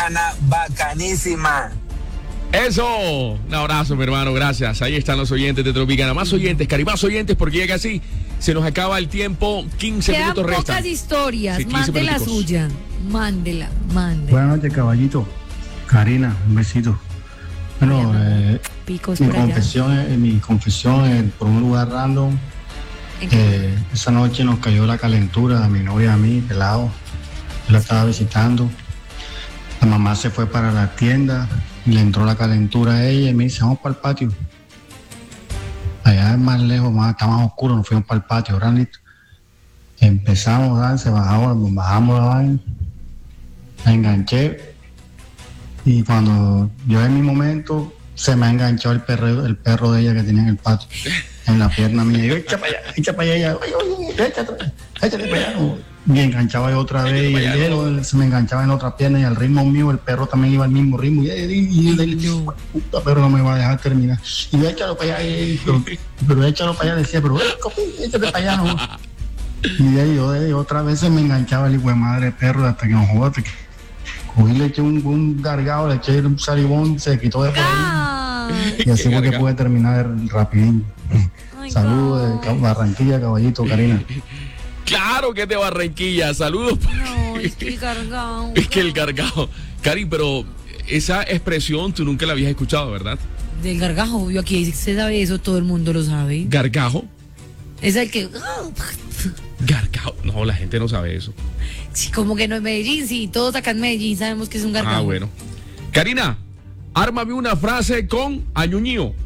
bacanísima. Eso, un abrazo, mi hermano, gracias. Ahí están los oyentes de Tropicana. Más oyentes, Cari, más oyentes, porque llega así. Se nos acaba el tiempo, 15 Quedan minutos restan. pocas historias, Sí, 15 mande la minuticos. suya. Mándela. Buenas noches, caballito. Karina, un besito. Bueno, Picos mi por allá. confesión por un lugar random. ¿En qué? Esa noche nos cayó la calentura a mi novia y a mí, pelado. Yo la estaba visitando. La mamá se fue para la tienda y le entró la calentura a ella y me dice, vamos para el patio. Allá es más lejos, está más oscuro, nos fuimos para el patio, grandito. Empezamos a darse, bajamos la vaina, la enganché y cuando yo en mi momento se me ha enganchado el perro de ella que tenía en el patio, en la pierna mía. Y yo, echa para allá, échale para allá. Y enganchaba yo otra vez y el hielo se me enganchaba en otra pierna y al ritmo mío el perro también iba al mismo ritmo y el puta perro no me va a dejar terminar. Y yo, échalo para allá, pero échalo para allá, decía, pero échate para allá, no. Y de ahí yo otra vez se me enganchaba el hijo de madre perro hasta que no joda, hasta que cogí, le eché un gargado, le eché un salivón, se quitó de por ahí. Y así fue que pude terminar rapidín. Saludos de Barranquilla, caballito, Karina. Claro que es de Barranquilla, saludos. No, es que el gargao. Es que el gargajo. Cari, pero esa expresión tú nunca la habías escuchado, ¿verdad? Del gargajo, obvio, aquí se sabe eso, todo el mundo lo sabe. ¿Gargajo? Es el que... Gargajo. No, la gente no sabe eso. Sí, como que no en Medellín, sí, todos acá en Medellín sabemos que es un gargajo. Ah, bueno. Karina, ármame una frase con añuñío.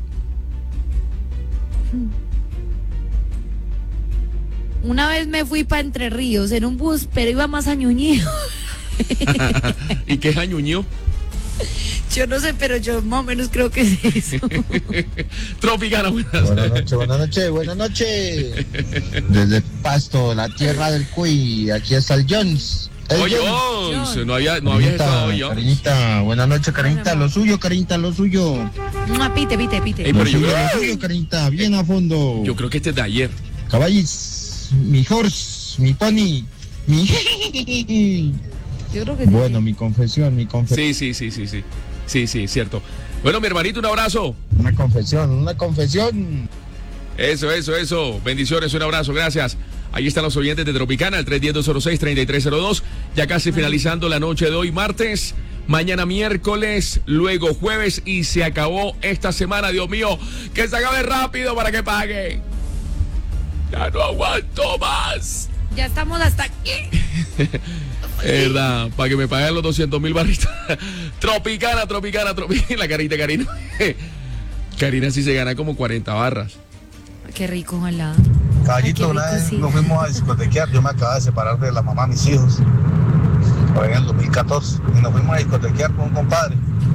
Una vez me fui para Entre Ríos en un bus, pero iba más añuñido. ¿Y qué es añuñío? Yo no sé, pero yo más o menos creo que es eso. Tropicana, buenas noches. Desde Pasto, la tierra del Cuy, aquí está el Jones. Oye, Jones, no había estado yo. Carinita, buenas noches, Carinita, lo suyo. Pite. Ey, pero yo creo, Lo suyo, Carinita, bien a fondo. yo creo que este es de ayer. Caballis, mi horse, mi pony, mi... Yo creo que sí. Bueno, mi confesión. Sí, cierto. Bueno, mi hermanito, un abrazo. Una confesión. Eso. Bendiciones, un abrazo, gracias. Ahí están los oyentes de Tropicana, el 310-206-3302. Ya casi finalizando la noche de hoy, martes. Mañana miércoles, luego jueves y se acabó esta semana, Dios mío. Que se acabe rápido para que paguen. Ya no aguanto más. Ya estamos hasta aquí. ¿Verdad? Para que me paguen los 200,000 barritas. Tropicana. La carita, Karina. Karina sí se gana como 40 barras. Qué rico, ojalá. Caballito, Ay, qué una rico, vez sí. nos fuimos a discotequear. Yo me acababa de separar de la mamá de mis hijos, por ahí en el 2014, y nos fuimos a discotequear con un compadre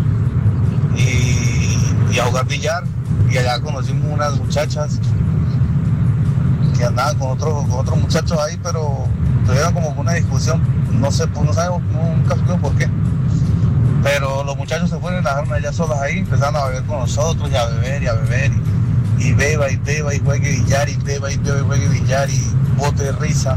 y a jugar billar. Y allá conocimos unas muchachas que andaban con otros muchachos ahí, pero tuvieron como una discusión. No sabemos, nunca supimos por qué. Pero los muchachos se fueron y las dejaron allá solas ahí, empezaron a beber con nosotros y a beber. Y beba y juegue billar y juegue billar y bote de risa.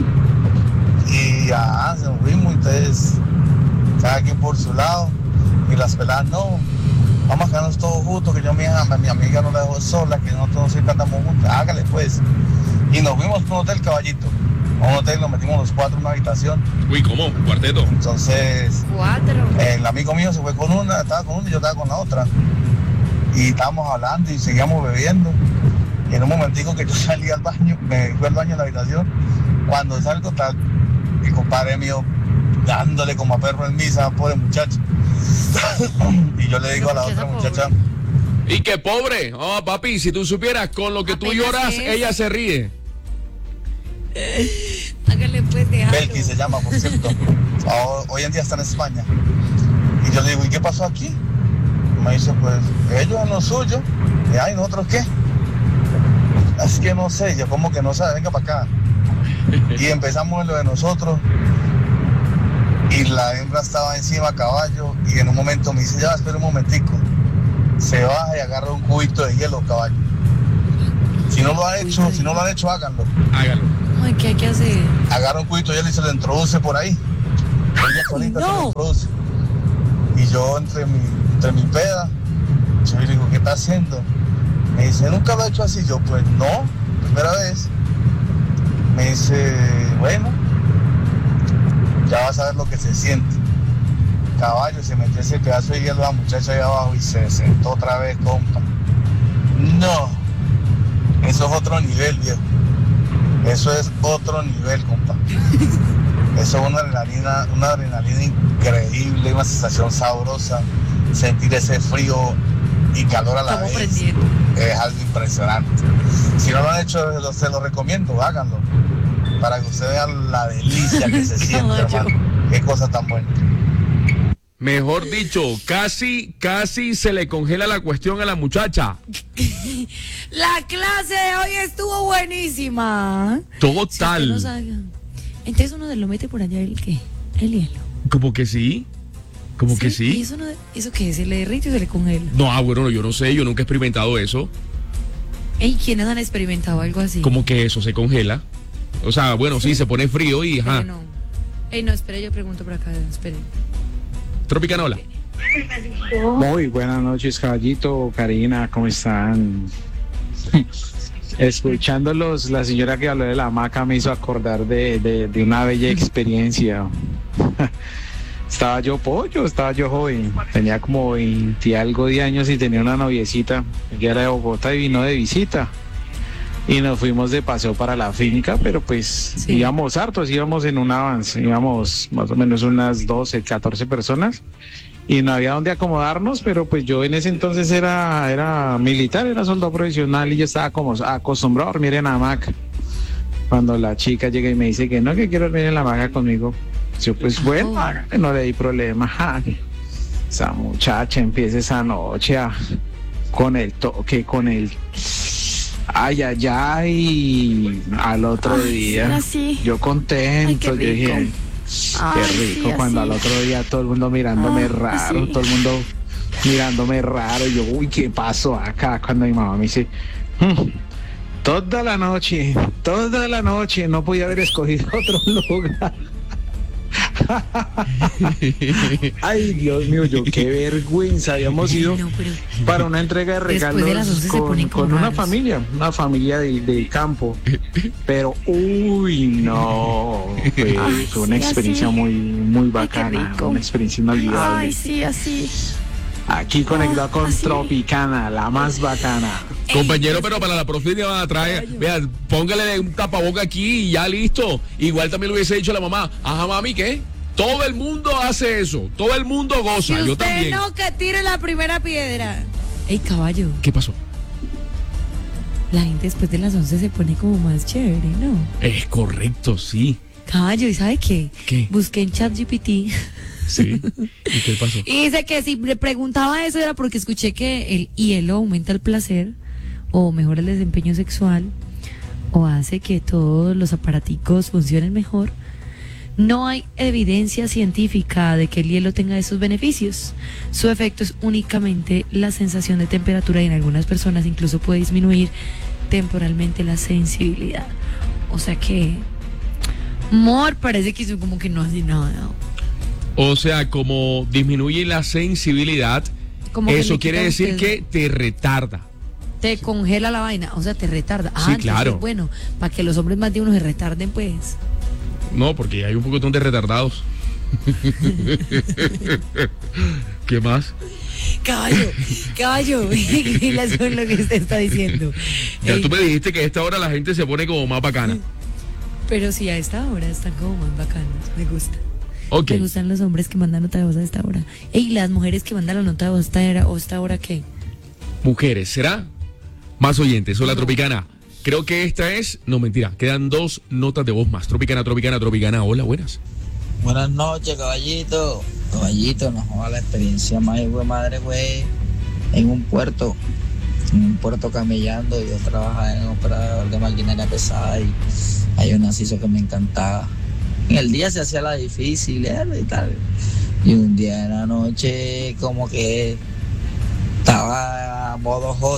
Y se nos fuimos, entonces cada quien por su lado. Y las peladas, no, vamos a quedarnos todos juntos, que yo a mi amiga no la dejo sola, que nosotros siempre andamos juntos, hágale pues. Y nos fuimos a un hotel, caballito. A un hotel, nos metimos los cuatro en una habitación. Uy, ¿cómo? ¿Cuarteto? Entonces, 4. el amigo mío se fue con una, estaba con una y yo estaba con la otra. Y estábamos hablando y seguíamos bebiendo. Y en un momentico que yo salí al baño, me fui al baño en la habitación, cuando salgo tal, mi compadre mío dándole como a perro en misa, pobre muchacho. Y yo le digo a la otra muchacha, Y qué pobre. Oh, papi, si tú supieras, con lo que tú Apenas lloras, es. ella se ríe. Hágale pues, déjalo. Belki se llama, por cierto. Hoy en día está en España. Y yo le digo, ¿y qué pasó aquí? Y me dice, pues, ellos en lo suyo. Y ay, ¿nosotros qué? Es que no sé, yo como que no sabe, venga para acá. Y empezamos en lo de nosotros. Y la hembra estaba encima a caballo. Y en un momento me dice, ya, espera un momentico. Se baja y agarra un cubito de hielo, caballo. Si no lo han hecho, háganlo. Ay, ¿qué hay que hacer? Agarra un cubito de hielo y se lo introduce por ahí. Ella solita se lo introduce. yo entre mi peda, yo le digo, ¿qué está haciendo? Me dice, ¿nunca lo he hecho así? Yo, pues no, primera vez. Me dice, bueno, ya vas a ver lo que se siente. Caballo, se metió ese pedazo de hielo a la muchacha ahí abajo y se sentó otra vez, compa. No, eso es otro nivel, viejo. Eso es otro nivel, compa. Eso es una adrenalina increíble, una sensación sabrosa. Sentir ese frío y calor a la vez es algo impresionante. Si no lo han hecho, se lo recomiendo, háganlo. Para que ustedes vean la delicia que se siente, hermano. Qué cosa tan buena. Mejor dicho, casi se le congela la cuestión a la muchacha. La clase de hoy estuvo buenísima. Total. Si no sabe, entonces uno se lo mete por allá el hielo. ¿Cómo que sí? ¿Cómo que sí? ¿Y eso qué? ¿Se le derrite o se le congela? No, bueno, yo no sé, yo nunca he experimentado eso. ¿Y quiénes han experimentado algo así? ¿Cómo que eso se congela? O sea, bueno, sí, se pone frío y ajá. No. No, espere, yo pregunto por acá, espere. Tropicana, hola. Muy buenas noches, caballito, Karina, ¿cómo están? Escuchándolos, la señora que habló de la hamaca me hizo acordar de una bella experiencia. Estaba yo joven, tenía como 20 y algo de años y tenía una noviecita que era de Bogotá y vino de visita. Y nos fuimos de paseo para la finca, pero pues sí, íbamos hartos, íbamos en un avance, íbamos más o menos unas 12, 14 personas y no había dónde acomodarnos, pero pues yo en ese entonces era militar, era soldado profesional y yo estaba como acostumbrado a dormir en hamaca. Cuando la chica llega y me dice que no, que quiero dormir en la hamaca conmigo, yo pues bueno, no le di problema. Esa muchacha empieza esa noche con el toque, con el... Ay, al otro día, yo contento, yo dije, qué rico, cuando al otro día todo el mundo mirándome raro, todo el mundo mirándome raro, y yo, uy, ¿qué pasó acá? Cuando mi mamá me dice, toda la noche, no podía haber escogido otro lugar. Ay, Dios mío, qué vergüenza. Habíamos ido para una entrega de regalos con una familia de campo, pero no, fue una experiencia muy bacana, una experiencia inolvidable. Ay, sí, así. Aquí conectado con Tropicana, la más bacana. Compañero, pero para la próxima trae, vea, póngale un tapaboca aquí y ya listo. Igual también le hubiese dicho a la mamá, ajá, mami, ¿qué? Todo el mundo hace eso, todo el mundo goza, yo también. No, que tire la primera piedra. Ey, caballo. ¿Qué pasó? La gente después de las 11 se pone como más chévere, ¿no? Es correcto, sí. Caballo, ¿y sabe qué? ¿Qué? Busqué en ChatGPT. Sí. ¿Y qué pasó? Y dice que si le preguntaba eso era porque escuché que el hielo aumenta el placer o mejora el desempeño sexual o hace que todos los aparaticos funcionen mejor. No hay evidencia científica de que el hielo tenga esos beneficios. Su efecto es únicamente la sensación de temperatura y en algunas personas incluso puede disminuir temporalmente la sensibilidad. O sea que, amor, parece que eso como que no hace nada. O sea, como disminuye la sensibilidad, como eso quiere decir que te retarda. Te congela la vaina, o sea, te retarda. Sí, claro. Bueno, para que los hombres más de uno se retarden, pues. No, porque hay un poquitón de retardados. ¿Qué más? Caballo, eso es lo que usted está diciendo. Ya tú me dijiste que a esta hora la gente se pone como más bacana. Pero sí, a esta hora están como más bacanos, me gusta. Okay. Me gustan los hombres que mandan nota de voz a esta hora. Y las mujeres que mandan la nota de voz a esta hora, ¿qué? Mujeres, ¿será? Más oyentes, hola Tropicana. Creo que esta es, no mentira, quedan 2 notas de voz más. Tropicana, hola, buenas. Buenas noches, caballito. Caballito, nos joda la experiencia más de madre, güey. En un puerto camellando. Yo trabajaba en operador de maquinaria pesada y hay un aciso que me encantaba. En el día se hacía la difícil y tal. Y un día en la noche como que estaba a modo hot.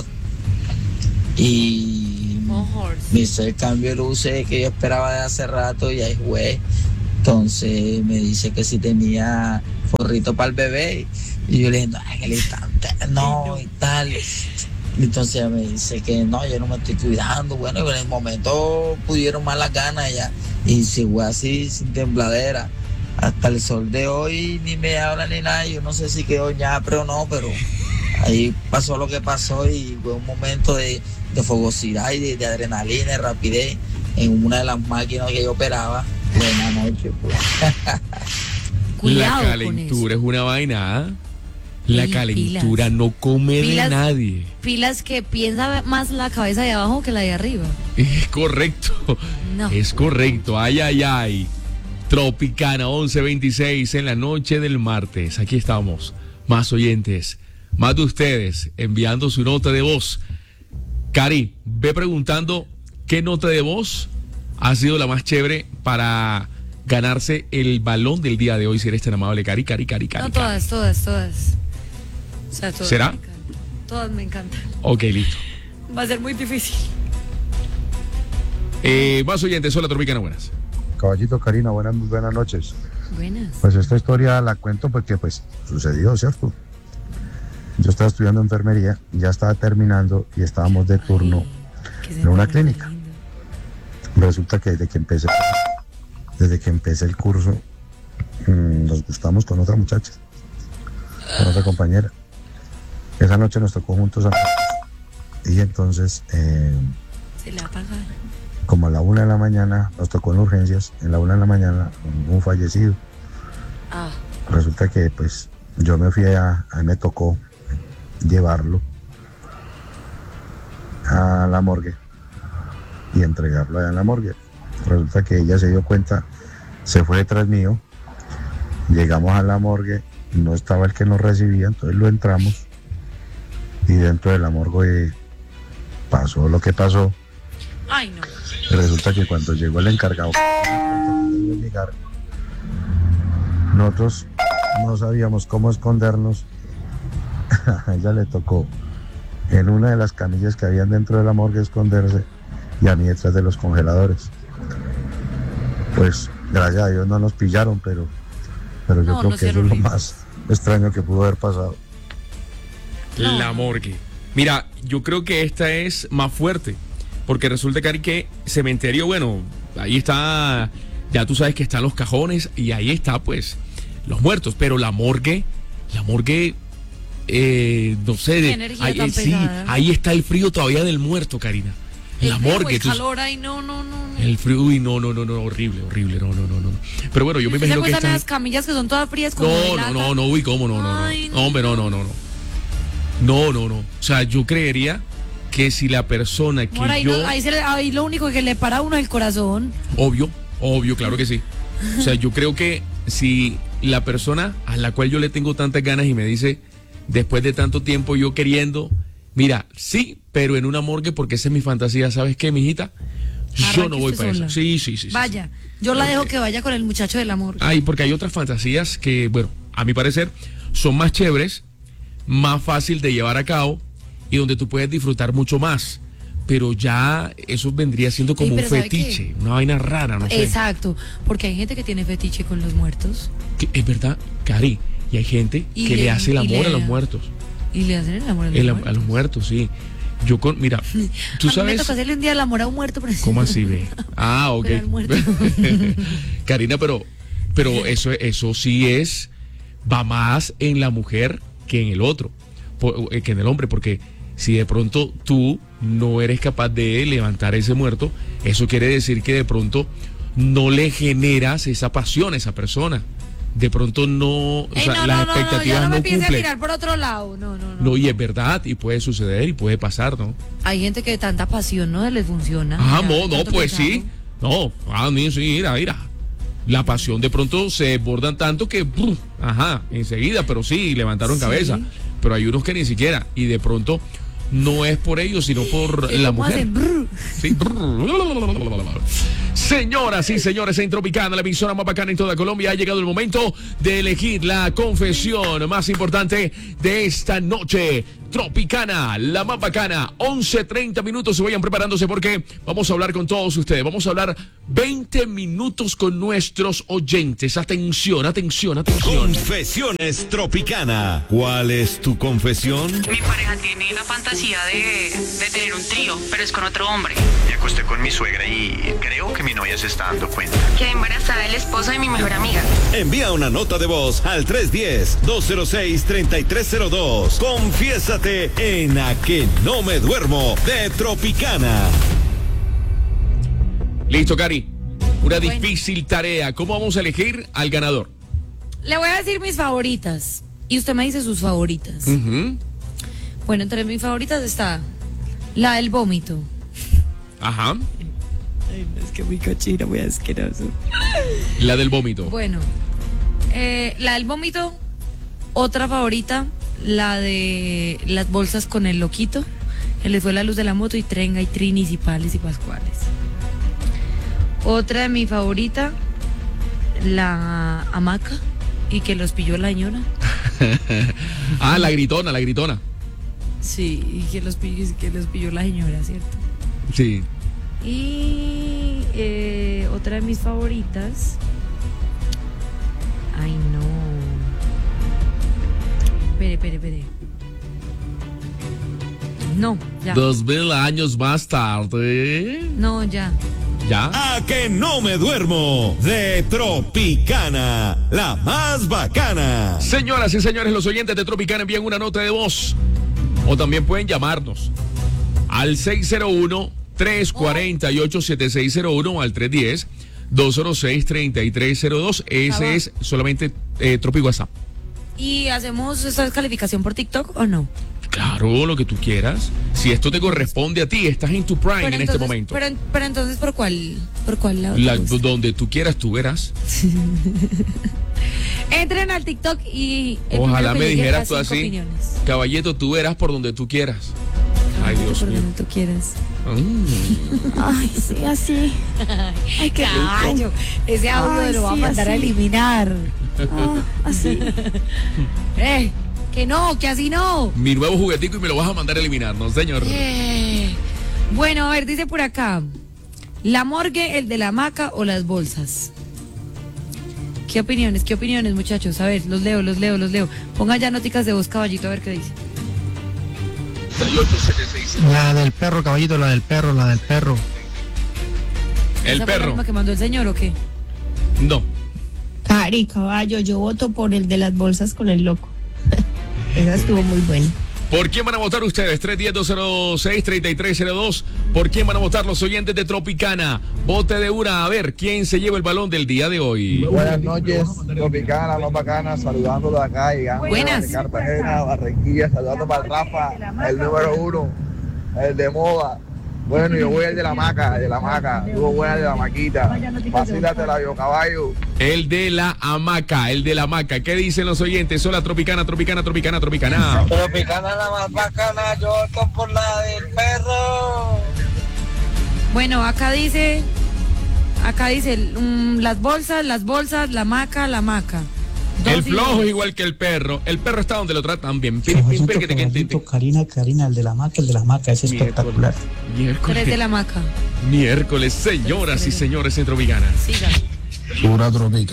Y me hizo el cambio de luces que yo esperaba de hace rato y ahí güey. Entonces me dice que si tenía forrito para el bebé. Y yo le dije, no, en el instante, no, y tal. Entonces ella me dice que no, yo no me estoy cuidando. Bueno, y en el momento pudieron más las ganas ya. Y si fue así, sin tembladera. Hasta el sol de hoy ni me habla ni nada. Yo no sé si quedó ñapre o no, pero ahí pasó lo que pasó y fue un momento de fogosidad y de adrenalina, de rapidez en una de las máquinas que yo operaba. Buena noche, pues. Cuidado la calentura es una vaina. La Sí, calentura pilas. no come Pilas. de nadie. Pilas que piensa más la cabeza de abajo que la de arriba. Es correcto. No. Es correcto. Ay, ay, ay. Tropicana 11:26 en la noche del martes. Aquí estamos. Más oyentes. Más de ustedes enviando su nota de voz. Cari, ve preguntando qué nota de voz ha sido la más chévere para ganarse el balón del día de hoy. Si eres tan amable, Cari. No, todas. O sea, todas. ¿Será? Me encantan. Todas me encantan. Ok, listo. Va a ser muy difícil. Más oyentes. Hola, Tropicana, buenas. Caballito, Karina, buenas noches. Buenas. Pues esta historia la cuento porque pues sucedió, ¿cierto? Yo estaba estudiando enfermería, ya estaba terminando y estábamos de turno en una clínica. Resulta que desde que empecé el curso, nos gustamos con otra muchacha, con otra compañera. Esa noche nos tocó juntos y entonces, Se le va a pagar. como a la 1 de la mañana, nos tocó en urgencias, en la 1 de la mañana, un fallecido. Ah, Resulta que pues yo me fui a mí me tocó llevarlo a la morgue y entregarlo allá en la morgue. Resulta que ella se dio cuenta, se fue detrás mío, llegamos a la morgue, no estaba el que nos recibía, entonces lo entramos y dentro de la morgue pasó lo que pasó. ay no. Y resulta que cuando llegó el encargado, nosotros no sabíamos cómo escondernos. A ella le tocó en una de las camillas que habían dentro de la morgue esconderse y a mí detrás de los congeladores. Pues gracias a Dios no nos pillaron, pero yo No, creo no que sean eso es lo horribles. más extraño que pudo haber pasado. No. La morgue. Mira, yo creo que esta es más fuerte. Porque resulta, Cari, que cementerio, bueno, ahí está, ya tú sabes que están los cajones y ahí está, pues, los muertos. Pero la morgue, no sé, Qué energía tan sí, pesada. ahí está el frío todavía del muerto, Karina. El La frío, morgue. el tú- calor, ay no. el frío, uy, no, horrible, no. Pero bueno, yo me ¿Se imagino que acuerdan esta... las camillas que son todas frías como de lata? No, uy, ¿cómo no? Ay, No, hombre, no. No. O sea, yo creería que si la persona que Amor, ahí, yo... ahí lo único que le para a uno es el corazón. Obvio, claro que sí. O sea, yo creo que si la persona a la cual yo le tengo tantas ganas y me dice, después de tanto tiempo yo queriendo, mira, sí, pero en una morgue porque esa es mi fantasía, ¿sabes qué, mijita? Yo Arranque no voy usted para sola. eso. Sí. Vaya, yo la dejo que vaya con el muchacho del amor. Ay, porque hay otras fantasías que, bueno, a mi parecer, son más chéveres, más fácil de llevar a cabo y donde tú puedes disfrutar mucho más. Pero ya eso vendría siendo como Ey, un pero ¿sabe fetiche, una vaina rara, no sé. Exacto, porque hay gente que tiene fetiche con los muertos Que es verdad, Cari, y hay gente Y que le hace el y amor le- a los muertos. y le hacen el amor a los A muertos. los muertos, sí. Mira, tú A mí me sabes... tocó hacerle un día el amor a un muerto, pero ¿Cómo así, ve? Ah, ok. Pero al muerto. Karina, pero eso sí va más en la mujer que en el otro, que en el hombre, porque si de pronto tú no eres capaz de levantar ese muerto, eso quiere decir que de pronto no le generas esa pasión a esa persona. De pronto no, o sea, las expectativas ya no me no empiece a cumplen. mirar por otro lado. No. No, y es verdad, y puede suceder, y puede pasar, ¿no? Hay gente que tanta pasión no les funciona. Ah, Ya, no, tanto pues pensado. sí. No, a mí sí, mira. La pasión de pronto se desbordan tanto que, enseguida, pero sí, levantaron Sí. cabeza. Pero hay unos que ni siquiera, y de pronto no es por ellos, sino por ¿Y la cómo mujer. hacen? Brr. Sí. Señoras y señores, en Tropicana, la emisora más bacana en toda Colombia, ha llegado el momento de elegir la confesión más importante de esta noche Tropicana, la más bacana. 11:30 minutos. Se vayan preparándose porque vamos a hablar con todos ustedes. Vamos a hablar 20 minutos con nuestros oyentes. Atención, atención, atención. Confesiones Tropicana. ¿Cuál es tu confesión? Mi pareja tiene la fantasía de tener un trío, pero es con otro hombre. Me acosté con mi suegra y creo que mi novia se está dando cuenta. Quedé embarazada del esposo de mi mejor amiga. Envía una nota de voz al 310-206-3302. Confiésate en A Que No Me Duermo de Tropicana. Listo, Cari. Una difícil tarea. ¿Cómo vamos a elegir al ganador? Le voy a decir mis favoritas y usted me dice sus favoritas. Bueno, entre mis favoritas está la del vómito. Ajá. Ay, no, es que muy cochino, muy asqueroso. La del vómito. Bueno, la del vómito. Otra favorita, la de las bolsas con el loquito, que les fue la luz de la moto y trenga y trinis y pales y pascuales. Otra de mi favorita, la hamaca y que los pilló la señora. Ah, la gritona, la gritona. Sí, y que los pilló la señora, ¿cierto? Sí. Y otra de mis favoritas. Ay, no. Espere. No, ya. 2000 años más tarde. No, ya. ¿Ya? A Que No Me Duermo de Tropicana, la más bacana. Señoras y señores, los oyentes de Tropicana envían una nota de voz. O también pueden llamarnos al 601-348-7601 o al 310-206-3302. Ese es solamente Tropi WhatsApp. ¿Y hacemos esta calificación por TikTok o no? Claro, lo que tú quieras. Si esto te corresponde a ti, estás en tu prime Pero en entonces, este momento. Pero entonces, ¿por cuál lado? Donde tú quieras, tú verás. Entren al TikTok y... Ojalá me dijeras tú 5 así. opiniones. Caballito, tú verás por donde tú quieras. Ay, Dios por mío. donde tú quieras. Ay, sí, así. Ay, qué Caballo, ese audio Ay, lo va a sí, mandar a así. eliminar. Así. Que no, que así no. Mi nuevo juguetico y me lo vas a mandar a eliminar, ¿no, señor? Bueno, a ver, dice por acá. ¿La morgue, el de la hamaca o las bolsas? ¿Qué opiniones, muchachos? A ver, los leo. Pongan ya noticas de voz, Caballito, a ver qué dice. La del perro, Caballito, la del perro. El ¿Esa fue la perro. misma que mandó el señor o qué? No. Cari, caballo, yo voto por el de las bolsas con el loco. Esa estuvo muy buena. ¿Por quién van a votar ustedes? 310-206-3302. ¿Por quién van a votar los oyentes de Tropicana? Vote de una. A ver, ¿quién se lleva el balón del día de hoy? Buenas noches, Tropicana, más bacana, saludándolo de acá, llegando Buenas. de Cartagena, Barranquilla, saludando para el Rafa, el número 1, el de moda. Bueno, yo voy al de la hamaca, tú voy al de la maquita, vacílatela yo, caballo. El de la hamaca. ¿Qué dicen los oyentes? Hola, Tropicana. Tropicana la más bacana, yo voto por la del perro. Bueno, acá dice las bolsas, la hamaca. El flojo es igual que el perro. El perro está donde lo tratan bien. Karina, el de la hamaca, es espectacular. Tres de la hamaca. Miércoles, señoras y señores en Tropicana. Sigan. Pura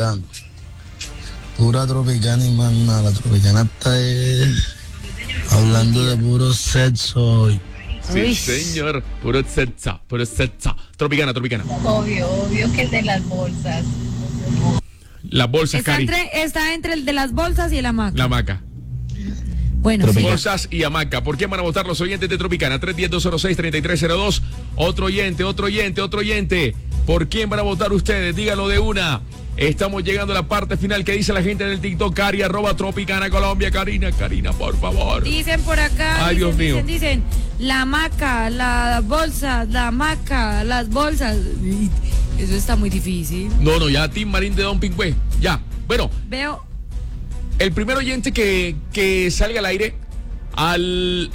Tropicana y mana, la Tropicana está hablando de puro sexo hoy. Sí, Uy. señor. Puro sexo. Tropicana. Obvio que el de las bolsas. Las bolsas, Cari. Está entre el de las bolsas y el hamaca. La hamaca. Bueno, sí. Bolsas y hamaca. ¿Por quién van a votar los oyentes de Tropicana? 310-206-3302. Otro oyente. ¿Por quién van a votar ustedes? Díganlo de una. Estamos llegando a la parte final. ¿Qué dice la gente del TikTok? Cari, @Tropicana Colombia. Karina, por favor. Dicen por acá. Ay, Dios mío. Dicen, la hamaca, las bolsas, las bolsas. Eso está muy difícil. No, ya Tim Marín de Don Pingüe. Ya. Bueno. Veo. El primer oyente que salga al aire al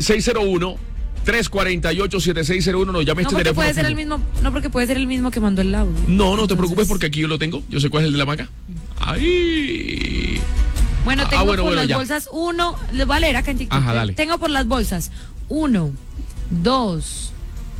601-348-7601 nos llame este teléfono. Puede ser el mismo, no, porque puede ser el mismo que mandó el audio. No te preocupes porque aquí yo lo tengo. Yo sé cuál es el de la hamaca. Ahí. Bueno, tengo por las ya. bolsas 1, les voy a leer acá en TikTok. Ajá, dale. Tengo por las bolsas 1, 2,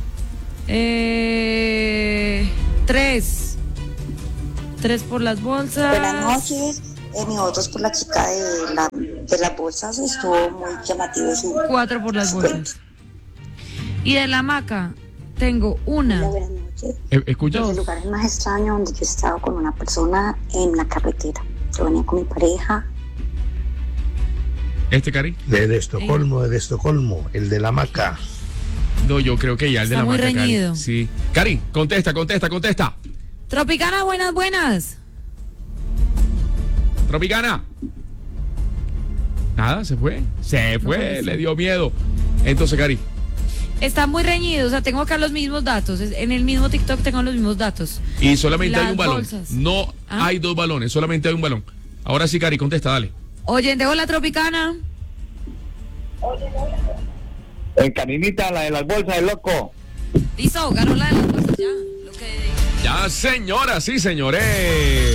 3 por las bolsas. Buenas noches. Mi voto es por la chica de las bolsas. Estuvo muy llamativo su 4 por las bolsas. Y de la hamaca tengo 1. ¿Escuchas? El lugar más extraño donde yo he estado con una persona en la carretera. Yo venía con mi pareja. Cari? Desde Estocolmo, el de la hamaca. No, yo creo que ya el de la Está muy hamaca, Cari. reñido. Sí. Cari, contesta. Tropicana, buenas. Tropicana. Nada, se fue, le dio miedo. Entonces, Cari. Está muy reñido, o sea, tengo acá los mismos datos. En el mismo TikTok tengo los mismos datos. Y solamente hay un balón. Bolsas. No hay 2 balones, solamente hay un balón. Ahora sí, Cari, contesta, dale. Oye, dejo la Tropicana. Carinita, la de las bolsas, el loco. Listo, ganó la de las bolsas, ya. Ya, señoras y señores.